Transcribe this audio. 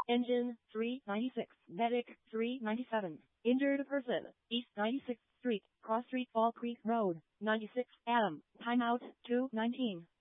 Engine 396, Medic 397, Injured person, East 96th Street, Cross Street, Fall Creek Road, 96 Adam, Timeout 2:19.